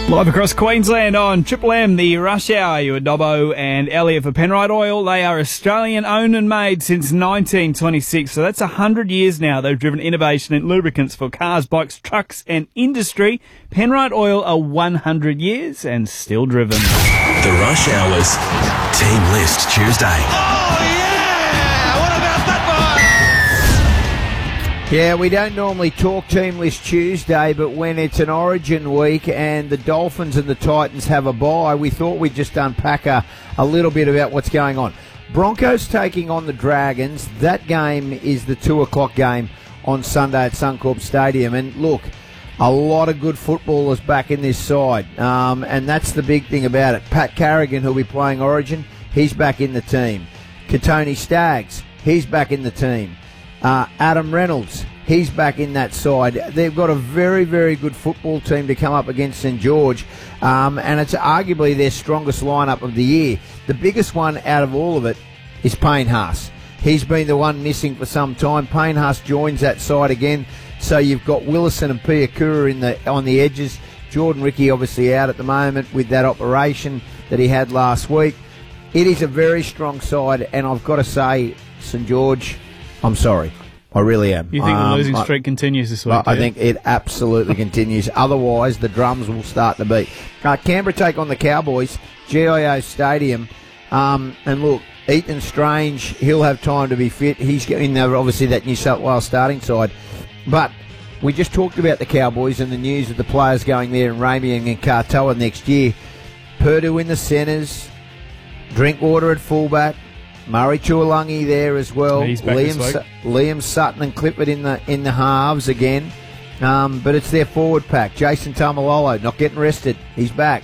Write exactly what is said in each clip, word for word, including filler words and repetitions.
Live across Queensland on Triple M, the Rush Hour. You are Dobbo and Elliot for Penrite Oil. They are Australian owned and made since nineteen twenty-six, so that's one hundred years now. They've driven innovation in lubricants for cars, bikes, trucks and industry. Penrite Oil are one hundred years and still driven. The Rush Hour's Team List Tuesday. Oh, yeah! What about that one? Yeah, we don't normally talk Team List Tuesday, but when it's an Origin week and the Dolphins and the Titans have a bye, we thought we'd just unpack a, a little bit about what's going on. Broncos taking on the Dragons. That game is the two o'clock game on Sunday at Suncorp Stadium. And look, a lot of good footballers back in this side, um, and that's the big thing about it. Pat Carrigan, who'll be playing Origin, he's back in the team. Katoni Staggs, he's back in the team. Uh, Adam Reynolds, he's back in that side. They've got a very, very good football team to come up against St George, um, and it's arguably their strongest lineup of the year. The biggest one out of all of it is Payne Haas. He's been the one missing for some time. Payne Haas joins that side again, so you've got Willison and Piakura in the on the edges. Jordan Ricky obviously out at the moment with that operation that he had last week. It is a very strong side, and I've got to say, St George, I'm sorry. I really am. You think um, the losing I, streak continues this week? I, I think it absolutely continues. Otherwise, the drums will start to beat. Uh, Canberra take on the Cowboys, G I O Stadium. Um, and look, Ethan Strange, he'll have time to be fit. He's in there, obviously, that New South Wales starting side. But we just talked about the Cowboys and the news of the players going there and Ramey and Katoa next year. Purdue in the centres, Drinkwater at fullback, Murray Tuolangi there as well. He's back Liam, this week. Su- Liam Sutton and Clifford in the in the halves again. Um, but it's their forward pack. Jason Tamalolo not getting rested. He's back.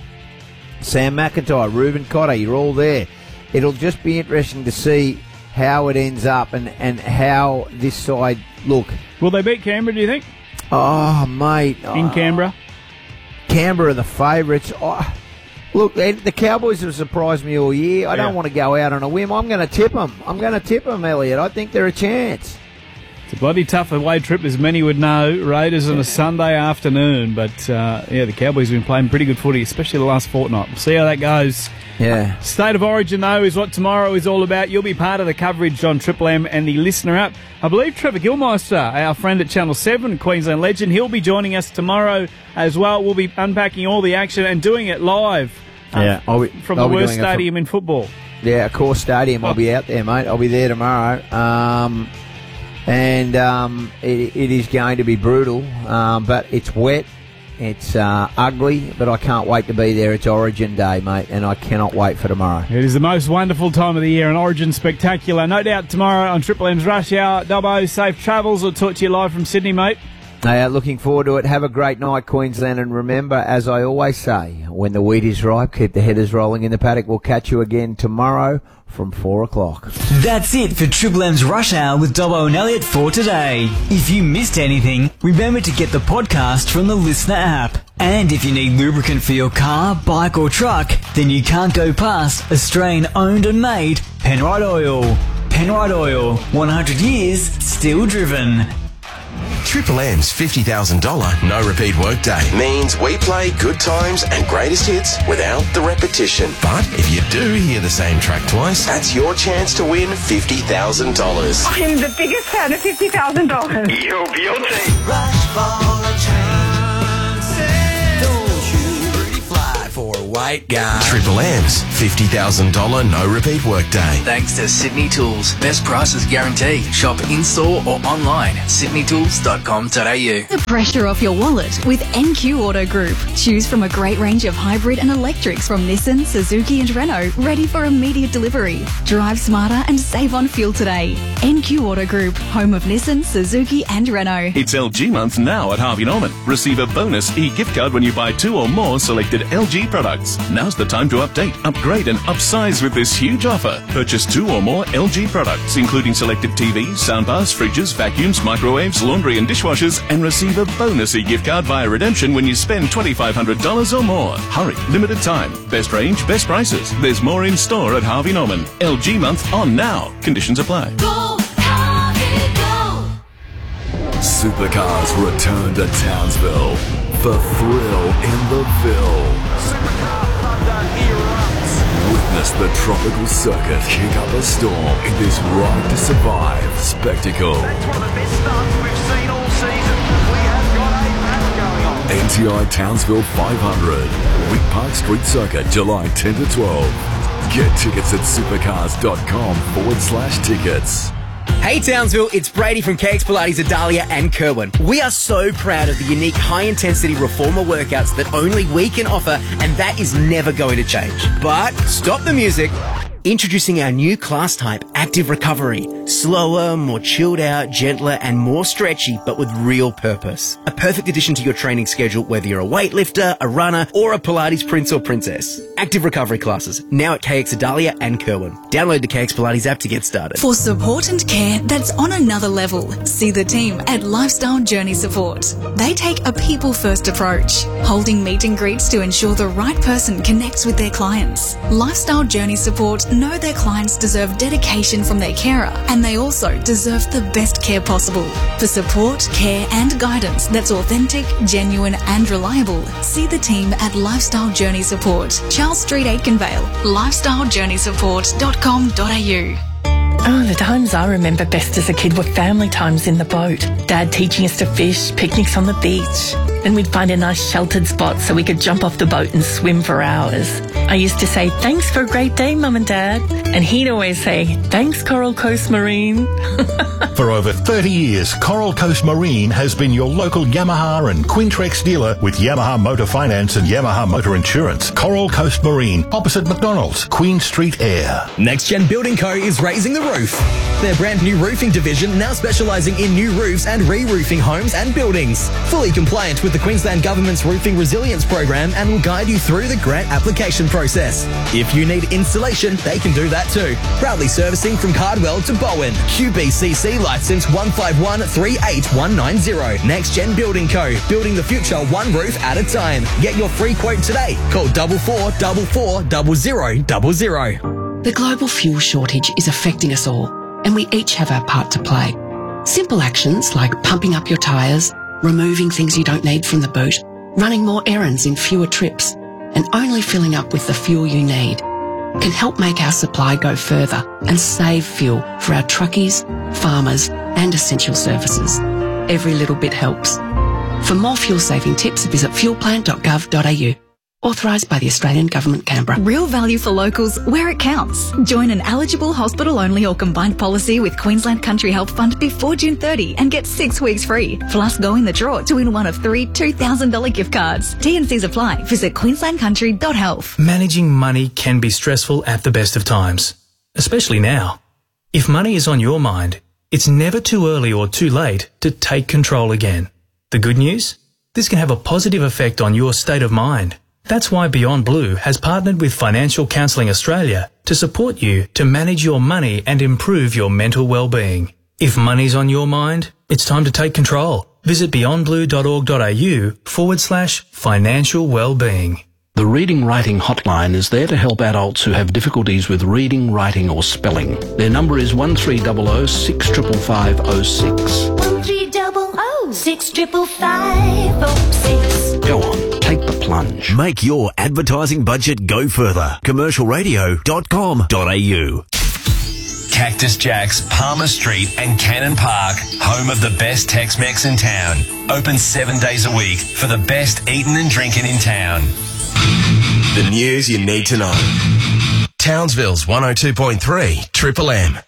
Sam McIntyre, Reuben Cotter, you're all there. It'll just be interesting to see how it ends up and, and how this side look. Will they beat Canberra, do you think? Oh, mate. In oh, Canberra? Canberra are the favourites. Oh, look, they, the Cowboys have surprised me all year. I Yeah. don't want to go out on a whim. I'm going to tip them. I'm going to tip them, Elliot. I think they're a chance. It's a bloody tough away trip, as many would know. Raiders on a Sunday afternoon. But, uh, yeah, the Cowboys have been playing pretty good footy, especially the last fortnight. We'll see how that goes. Yeah. State of Origin, though, is what tomorrow is all about. You'll be part of the coverage on Triple M and the Listener app. I believe Trevor Gilmeister, our friend at Channel seven, Queensland legend, he'll be joining us tomorrow as well. We'll be unpacking all the action and doing it live uh, Yeah, I'll be- from I'll the be worst doing it from- stadium in football. Yeah, Core Stadium. I'll be out there, mate. I'll be there tomorrow. Um, and um, it, it is going to be brutal, um, but it's wet. It's uh, ugly, but I can't wait to be there. It's Origin Day, mate, and I cannot wait for tomorrow. It is the most wonderful time of the year, and Origin spectacular. No doubt tomorrow on Triple M's Rush Hour. Dobbo, safe travels. We'll talk to you live from Sydney, mate. Uh, looking forward to it. Have a great night, Queensland, and remember, as I always say, when the wheat is ripe, keep the headers rolling in the paddock. We'll catch you again tomorrow from four o'clock. That's it for Triple M's Rush Hour with Dobbo and Elliot for today. If you missed anything, remember to get the podcast from the Listener app. And if you need lubricant for your car, bike or truck, then you can't go past Australian owned and made Penrite Oil. Penrite Oil, one hundred years, still driven. Triple M's fifty thousand dollars no-repeat workday means we play good times and greatest hits without the repetition. But if you do hear the same track twice, that's your chance to win fifty thousand dollars. I'm the biggest fan of fifty thousand dollars. Yo, Beyonce. Rush for a chance. Don't you pretty fly for a white guy. Triple M's fifty thousand dollars no-repeat workday. Thanks to Sydney Tools. Best prices guaranteed. Shop in-store or online at sydney tools dot com dot a u. The pressure off your wallet with N Q Auto Group. Choose from a great range of hybrid and electrics from Nissan, Suzuki and Renault, ready for immediate delivery. Drive smarter and save on fuel today. N Q Auto Group, home of Nissan, Suzuki and Renault. It's L G month now at Harvey Norman. Receive a bonus e-gift card when you buy two or more selected L G products. Now's the time to update, upgrade and upsize with this huge offer. Purchase two or more L G products, including selected T Vs, soundbars, fridges, vacuums, microwaves, laundry and dishwashers, and receive a bonus e-gift card via redemption when you spend twenty-five hundred dollars or more. Hurry, limited time. Best range, best prices. There's more in store at Harvey Norman. L G month on now. Conditions apply. Go, Harvey, go. Supercars return to Townsville. The thrill in the Ville. Supercar thunder erupts. Witness the tropical circuit kick up a storm in this Ride to Survive spectacle. That's one of the best starts we've seen all season. We have got a match going on. N T I Townsville five hundred. Wick Park Street Circuit, July tenth to twelfth. Get tickets at supercars.com forward slash tickets. Hey Townsville, it's Brady from K X Pilates Adalia and Kerwin. We are so proud of the unique high-intensity reformer workouts that only we can offer, and that is never going to change. But stop the music. Introducing our new class type, Active Recovery. Slower, more chilled out, gentler and more stretchy, but with real purpose. A perfect addition to your training schedule, whether you're a weightlifter, a runner, or a Pilates prince or princess. Active Recovery classes, now at K X Adalia and Kerwin. Download the K X Pilates app to get started. For support and care that's on another level, see the team at Lifestyle Journey Support. They take a people-first approach, holding meet and greets to ensure the right person connects with their clients. Lifestyle Journey Support know their clients deserve dedication from their carer, and they also deserve the best care possible. For support, care and guidance that's authentic, genuine and reliable, see the team at Lifestyle Journey Support, Charles Street, Aikenvale, lifestyle journey support dot com dot a u. Oh, the times I remember best as a kid were family times in the boat. Dad teaching us to fish, picnics on the beach. Then we'd find a nice sheltered spot so we could jump off the boat and swim for hours. I used to say, thanks for a great day, Mum and Dad. And he'd always say, thanks, Coral Coast Marine. For over thirty years, Coral Coast Marine has been your local Yamaha and Quintrex dealer with Yamaha Motor Finance and Yamaha Motor Insurance. Coral Coast Marine, opposite McDonald's, Queen Street Air. Next Gen Building Co. is raising the roof. Their brand new roofing division now specialising in new roofs and re-roofing homes and buildings. Fully compliant with the Queensland Government's Roofing Resilience Program and will guide you through the grant application process. If you need installation, they can do that too. Proudly servicing from Cardwell to Bowen. Q B C C licence one five one three eight one nine zero. Next Gen Building Co. Building the future one roof at a time. Get your free quote today. Call double four double four double zero double zero. The global fuel shortage is affecting us all, and we each have our part to play. Simple actions like pumping up your tyres, removing things you don't need from the boot, running more errands in fewer trips, and only filling up with the fuel you need can help make our supply go further and save fuel for our truckies, farmers, and essential services. Every little bit helps. For more fuel-saving tips, visit fuel plan dot gov dot a u. Authorised by the Australian Government, Canberra. Real value for locals where it counts. Join an eligible hospital-only or combined policy with Queensland Country Health Fund before June thirtieth and get six weeks free. Plus, go in the draw to win one of three two thousand dollars gift cards. T and Cs apply. Visit queensland country dot health. Managing money can be stressful at the best of times, especially now. If money is on your mind, it's never too early or too late to take control again. The good news? This can have a positive effect on your state of mind. That's why Beyond Blue has partnered with Financial Counselling Australia to support you to manage your money and improve your mental well-being. If money's on your mind, it's time to take control. Visit beyondblue.org.au forward slash financial well-being. The Reading Writing Hotline is there to help adults who have difficulties with reading, writing or spelling. Their number is one three zero zero six five five zero six. one three zero zero six five five zero six. Go on, take the plunge. Make your advertising budget go further. commercial radio dot com dot a u. Cactus Jack's, Palmer Street and Cannon Park, home of the best Tex-Mex in town. Open seven days a week for the best eating and drinking in town. The news you need to know. Townsville's one oh two point three Triple M.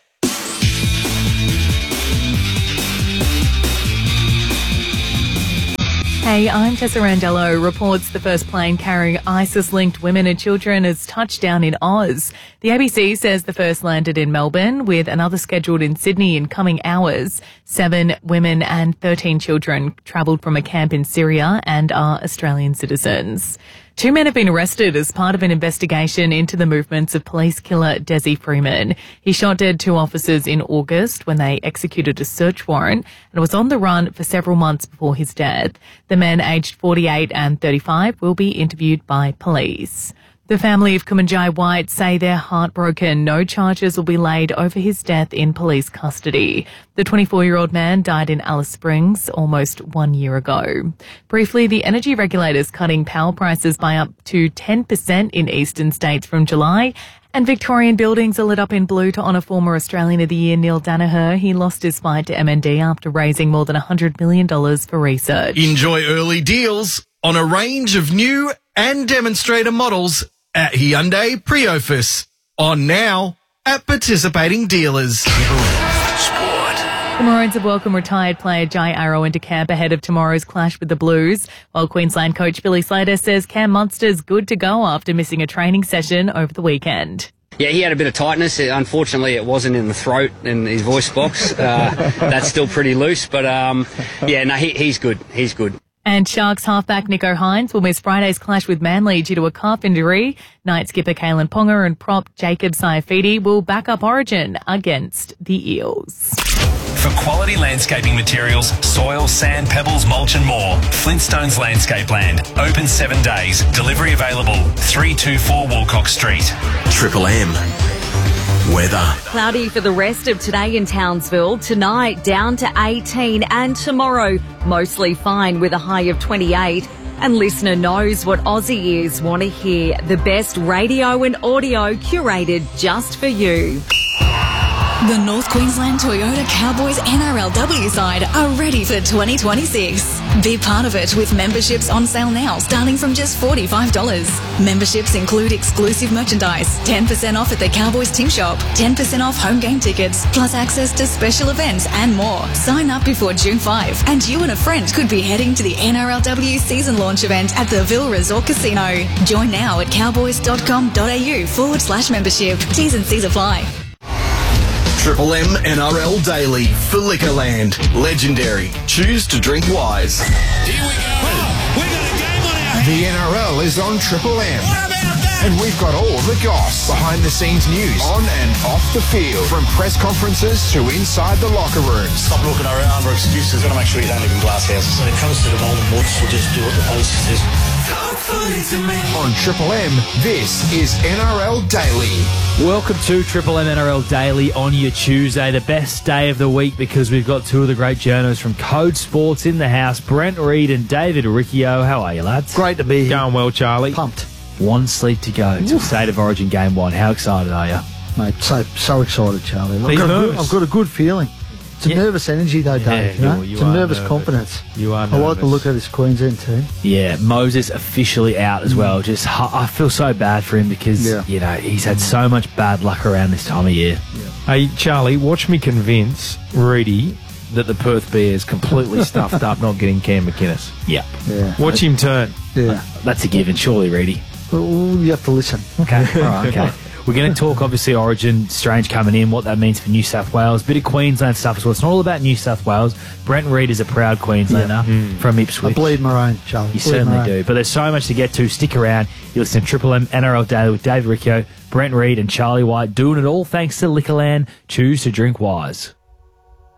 Hey, I'm Tessa Randello. Reports the first plane carrying ISIS-linked women and children has touched down in Oz. The A B C says the first landed in Melbourne, with another scheduled in Sydney in coming hours. Seven women and thirteen children travelled from a camp in Syria and are Australian citizens. Two men have been arrested as part of an investigation into the movements of police killer Desi Freeman. He shot dead two officers in August when they executed a search warrant and was on the run for several months before his death. The men aged forty-eight and thirty-five will be interviewed by police. The family of Kumanjai White say they're heartbroken. No charges will be laid over his death in police custody. The twenty-four-year-old man died in Alice Springs almost one year ago. Briefly, the energy regulator's cutting power prices by up to ten percent in eastern states from July. And Victorian buildings are lit up in blue to honour former Australian of the Year Neil Danaher. He lost his fight to M N D after raising more than one hundred million dollars for research. Enjoy early deals on a range of new and demonstrator models at Hyundai Priofus. On now at participating dealers. The Maroons have welcomed retired player Jai Arrow into camp ahead of tomorrow's clash with the Blues, while Queensland coach Billy Slater says Cam Munster's good to go after missing a training session over the weekend. Yeah, he had a bit of tightness. Unfortunately, it wasn't in the throat and his voice box. Uh, that's still pretty loose, but um, yeah, no, he, he's good. He's good. And Sharks halfback Nico Hines will miss Friday's clash with Manly due to a calf injury. Night skipper Kalen Ponga and prop Jacob Saifidi will back up Origin against the Eels. For quality landscaping materials, soil, sand, pebbles, mulch and more, Flintstones Landscape Land. Open seven days. Delivery available. three two four Walcock Street. Triple M. Weather. Cloudy for the rest of today in Townsville. Tonight down to eighteen and tomorrow mostly fine with a high of twenty-eight. And listener knows what Aussie ears want to hear. The best radio and audio curated just for you. The North Queensland Toyota Cowboys N R L W side are ready for twenty twenty-six. Be part of it with memberships on sale now, starting from just forty-five dollars. Memberships include exclusive merchandise, ten percent off at the Cowboys Team Shop, ten percent off home game tickets, plus access to special events and more. Sign up before June fifth, and you and a friend could be heading to the N R L W season launch event at the Ville Resort Casino. Join now at cowboys.com.au forward slash membership. T's and C's apply. Triple M N R L Daily for Liquorland. Legendary. Choose to drink wise. Here we go. We got a game on our The N R L is on Triple M. And we've got all the goss, behind the scenes news, on and off the field, from press conferences to inside the locker rooms. Stop looking around for excuses. Got to make sure you don't live in glass houses. When it comes to the Golden Woods, we'll just do what the policy says. On Triple M, this is N R L Daily. Welcome to Triple M N R L Daily on your Tuesday, the best day of the week because we've got two of the great journos from Code Sports in the house, Brent Reid and David Riccio. How are you, lads? Great to be here. Going well, Charlie. Pumped. One sleep to go to State of Origin Game One. How excited are you? Mate, so so excited, Charlie. I've Are you got, a good, nervous? I've got a good feeling. It's a Yeah. nervous energy though, Dave. Yeah, you know? you- you it's a are nervous nervous. confidence. You are I like the nervous. look of this Queensland team. Yeah, Moses officially out as well. Just hu- I feel so bad for him because Yeah. you know he's had so much bad luck around this time of year. Hey, Charlie, watch me convince Reedy that the Perth Bears completely stuffed up not getting Cam McInnes. Yep. Yeah. Watch him turn. Yeah. That's a given, surely, Reedy. Well, you have to listen. Okay. All right. Okay. We're going to talk, obviously, Origin, Strange coming in, what that means for New South Wales, bit of Queensland stuff as well. It's not all about New South Wales. Brent Reid is a proud Queenslander from Ipswich. I bleed Maroon, Charlie. You Bleed certainly Maroon. do. But there's so much to get to. Stick around. You listen to Triple M N R L Daily with David Riccio, Brent Reid and Charlie White, doing it all thanks to Liquorland. Choose to drink wise.